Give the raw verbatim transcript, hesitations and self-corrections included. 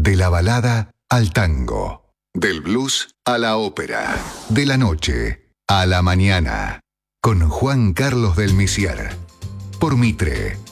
De la balada al tango. Del blues a la ópera. De la noche a la mañana. Con Juan Carlos del Misier. Por Mitre